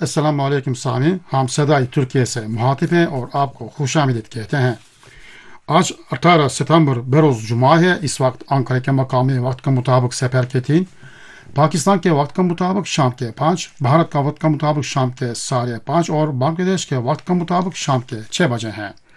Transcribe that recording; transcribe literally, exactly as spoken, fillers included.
अस्सलाम वालेकुम सामीन, हम सदाई तुर्की से मुहातिब हैं और आपको खुशामदीद कहते हैं। आज अठारह सितंबर बरोज़ जुमा है। इस वक्त अंकारा के मकामी वक्त के मुताबिक सफर के तीन, पाकिस्तान के वक्त के मुताबिक शाम के पाँच, भारत का वक्त के मुताबिक शाम के साढ़े पाँच और बांग्लादेश के वक्त के मुताबिक शाम के छः बजे हैं।